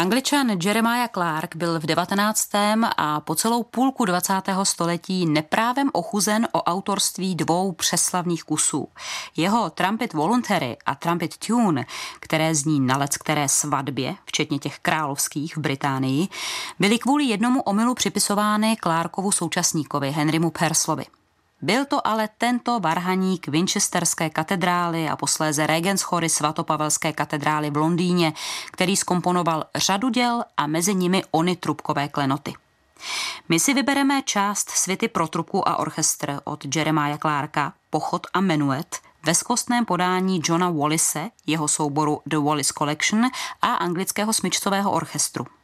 Angličan Jeremiah Clarke byl v 19. a po celou půlku 20. století neprávem ochuzen o autorství dvou přeslavných kusů. Jeho Trumpet Voluntary a Trumpet Tune, které zní na leckteré svatbě, včetně těch královských v Británii, byly kvůli jednomu omylu připisovány Clarkovu současníkovi Henrymu Purslovi. Byl to ale tento varhaník Winchesterské katedrály a posléze Regenschory svatopavelské katedrály v Londýně, který zkomponoval řadu děl a mezi nimi ony trubkové klenoty. My si vybereme část Svity pro trubku a orchestr od Jeremiah Clarka, Pochod a menuet, ve skvostném podání Johna Wallise, jeho souboru The Wallis Collection a anglického smyčcového orchestru.